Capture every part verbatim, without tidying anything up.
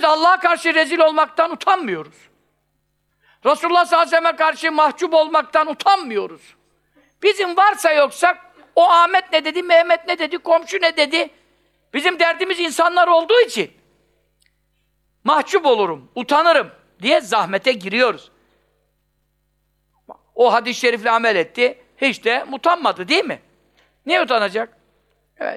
Hiçbirimiz Allah'a karşı rezil olmaktan utanmıyoruz. Resulullah sallallahu aleyhi ve sellem'e karşı mahcup olmaktan utanmıyoruz. Bizim varsa yoksa o Ahmet ne dedi, Mehmet ne dedi, komşu ne dedi? Bizim derdimiz insanlar olduğu için mahcup olurum, utanırım diye zahmete giriyoruz. O hadis-i şerifle amel etti, hiç de utanmadı değil mi? Niye utanacak? Evet.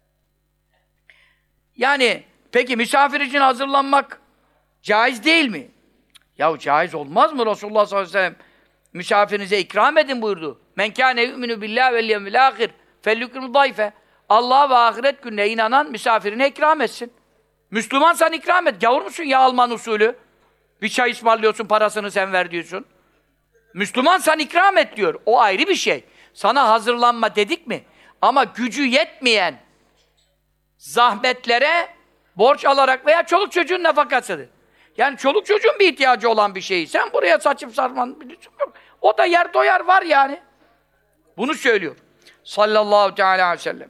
Yani peki misafir için hazırlanmak caiz değil mi? Yahu caiz olmaz mı? Resulullah sallallahu aleyhi ve sellem misafirinize ikram edin buyurdu. Men kâne yu'minu billahi vel yevmil âhir felyukrim dayfe. Allah ve ahiret gününe inanan misafirine ikram etsin. Müslümansan ikram et. Gavur musun ya Alman usulü? Bir çay ısmarlıyorsun, parasını sen ver diyorsun. Müslümansan ikram et diyor. O ayrı bir şey. Sana hazırlanma dedik mi? Ama gücü yetmeyen zahmetlere borç alarak veya çoluk çocuğun nafakasıdır. Yani çoluk çocuğun bir ihtiyacı olan bir şeyi sen buraya saçıp sarman biliyorsun yok. O da yer doyar var yani. Bunu söylüyor. Sallallahu teala aleyhi ve sellem.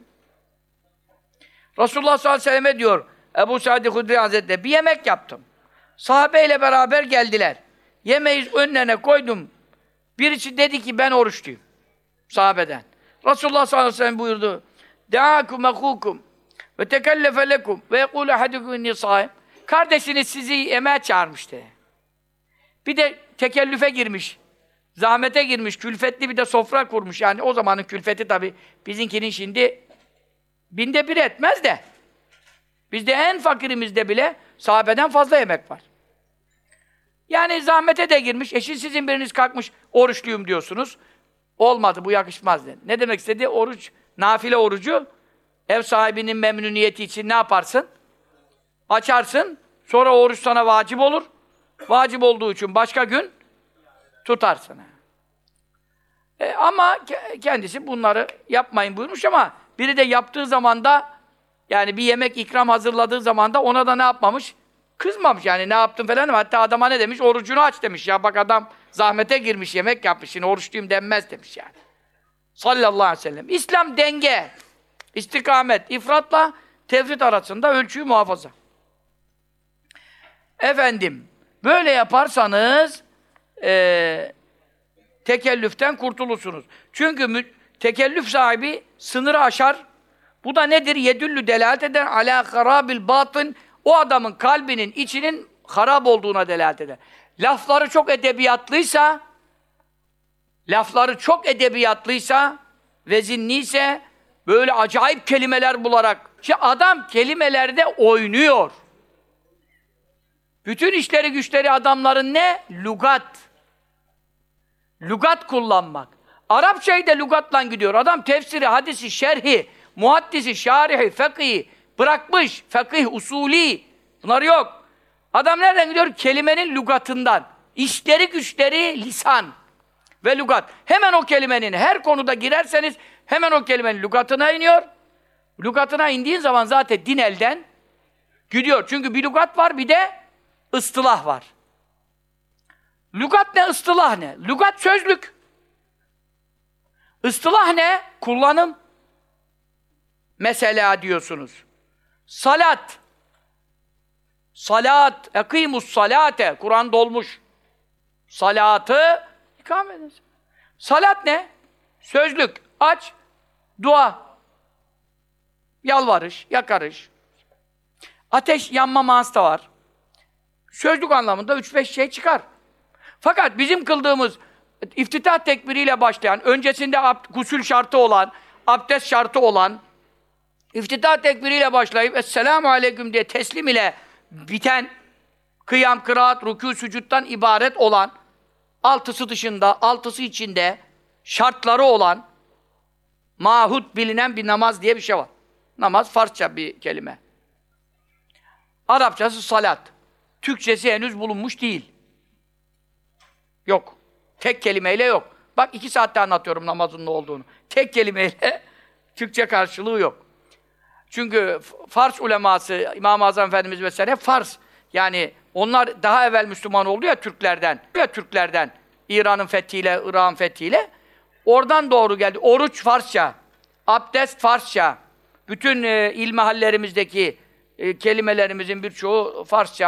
Resulullah sallallahu aleyhi ve selleme diyor Ebu Said Hudri Hazretleri bir yemek yaptım. Sahabeyle beraber geldiler. Yemeği önlerine koydum. Birisi dedi ki ben oruçluyum. Sahabeden. Resulullah sallallahu aleyhi ve sellem buyurdu. Deâkum ehûkum ve tekellefe lekum ve yekûle hadûkum inni sâim. Kardeşiniz sizi yemeğe çağırmıştı. Bir de tekellüfe girmiş. Zahmete girmiş. Külfetli bir de sofra kurmuş. Yani o zamanın külfeti tabii bizimkinin şimdi binde bir etmez de. Bizde en fakirimizde bile sahabeden fazla yemek var. Yani zahmete de girmiş. Eşin sizin biriniz kalkmış oruçluyum diyorsunuz. Olmadı bu yakışmaz dedi. Ne demek istedi? Oruç, nafile orucu ev sahibinin memnuniyeti için ne yaparsın? Açarsın. Sonra oruç sana vacip olur. Vacip olduğu için başka gün tutarsın. E, ama kendisi bunları yapmayın buyurmuş ama biri de yaptığı zaman da yani bir yemek ikram hazırladığı zaman da ona da ne yapmamış? Kızmamış yani ne yaptın falan ama hatta adama ne demiş? Orucunu aç demiş. Ya bak adam zahmete girmiş, yemek yapmış. Şimdi oruçluyum denmez demiş yani. Sallallahu aleyhi ve sellem. İslam denge, istikamet, ifratla tefrit arasında ölçüyü muhafaza. Efendim, böyle yaparsanız e, tekellüften kurtulursunuz. Çünkü tekellüf sahibi sınırı aşar. Bu da nedir? Yedüllü delalet eder. Alâ harâbil batın. O adamın kalbinin, içinin harap olduğuna delalet eder. Lafları çok edebiyatlıysa, lafları çok edebiyatlıysa, vezinliyse, böyle acayip kelimeler bularak, ki adam kelimelerde oynuyor. Bütün işleri güçleri adamların ne? Lugat. Lugat kullanmak. Arapçayı da lugatla gidiyor. Adam tefsiri, hadisi, şerhi, muhaddisi, şarihi, fekîhi bırakmış. Fekîh, usulî. Bunlar yok. Adam nereden gidiyor? Kelimenin lugatından. İşleri güçleri lisan ve lugat. Hemen o kelimenin her konuda girerseniz hemen o kelimenin lugatına iniyor. Lugatına indiğin zaman zaten din elden gidiyor. Çünkü bir lugat var bir de ıstılah var. Lugat ne? Istılah ne? Lugat sözlük. Istılah ne? Kullanım. Mesela diyorsunuz. Salat. Salat. Ekîmus salate. Kur'an dolmuş. Salatı ikame edin. Salat ne? Sözlük. Aç. Dua. Yalvarış, yakarış. Ateş yanma manası da var. Sözlük anlamında üç beş şey çıkar. Fakat bizim kıldığımız iftitah tekbiriyle başlayan, öncesinde gusül şartı olan, abdest şartı olan, iftitah tekbiriyle başlayıp Esselamu Aleyküm diye teslim ile biten, kıyam, kıraat, rükû, sücuttan ibaret olan, altısı dışında, altısı içinde şartları olan, mahut bilinen bir namaz diye bir şey var. Namaz Farsça bir kelime. Arapçası salat. Türkçesi henüz bulunmuş değil. Yok. Tek kelimeyle yok. Bak iki saatte anlatıyorum namazın ne olduğunu. Tek kelimeyle Türkçe karşılığı yok. Çünkü Fars uleması, İmam-ı Azam Efendimiz vesaire Fars. Yani onlar daha evvel Müslüman oldu ya Türklerden. Ya Türklerden. İran'ın fethiyle, Irak'ın fethiyle. Oradan doğru geldi. Oruç Farsça. Abdest Farsça. Bütün e, ilmihallerimizdeki e, kelimelerimizin birçoğu Farsça.